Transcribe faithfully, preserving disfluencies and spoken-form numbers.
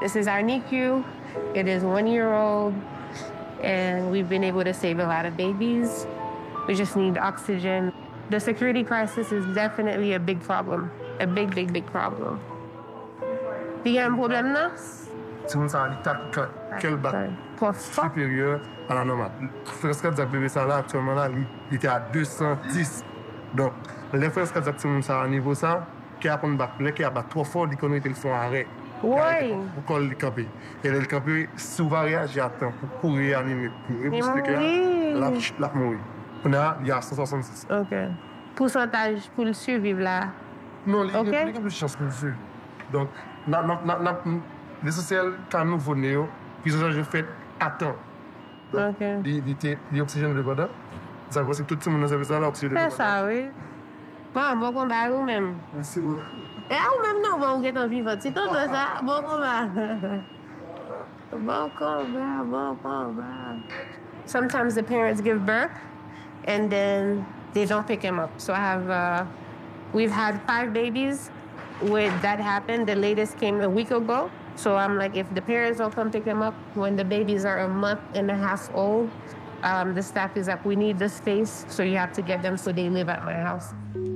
This is our N I C U. It is one year old, and we've been able to save a lot of babies. We just need oxygen. The security crisis is definitely a big problem, a big, big, big problem. Il y a un problème là? C'est comme ça, quel bat supérieur à la normale. Fresque de bébé ça là, actuellement là, il était à deux cent dix. Donc, les fresques de ça à niveau ça, qui a un bac, qui a bat trop fort, il connaît le fond arrêt. Oui. Pour qu'on le campe. Et le campe, souvent réagir à temps pour réanimer. Pour réanimer, la la mourir. On a, il y a cent soixante-six. OK. Pourcentage pour le survivre là? Non, il y a plus de chance pour le survivre. Donc, l'essentiel, quand nous venons, puis je fais à temps. Donc, l'oxygène de bord, ça veut dire que tout le monde a besoin de l'oxygène de bord. C'est ça, oui. Bon, bon combat, vous-même. Merci beaucoup. Et vous-même, non, bon, vous êtes en vivant. C'est tout ça, bon combat. Bon combat, bon combat. Sometimes the parents give birth, and then they don't pick him up. So I have, uh, we've had five babies with that happened. The latest came a week ago. So I'm like, if the parents don't come pick them up when the babies are a month and a half old, um, the staff is like, we need the space, so you have to get them so they live at my house.